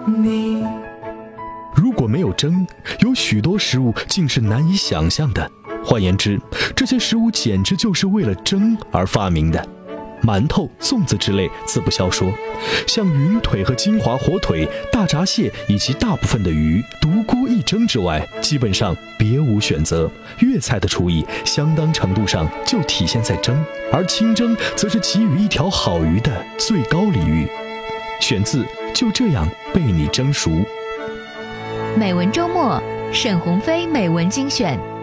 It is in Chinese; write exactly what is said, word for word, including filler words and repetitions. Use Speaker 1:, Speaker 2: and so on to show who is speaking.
Speaker 1: 你。
Speaker 2: 如果没有蒸，有许多食物竟是难以想象的。换言之，这些食物简直就是为了蒸而发明的。馒头、粽子之类自不消说，像云腿和金华火腿、大闸蟹以及大部分的鱼，独锅一蒸之外，基本上别无选择。粤菜的厨艺相当程度上就体现在蒸，而清蒸则是给予一条好鱼的最高礼遇。选自《就这样被你蒸熟》。
Speaker 3: 美文周末，沈鸿飞美文精选。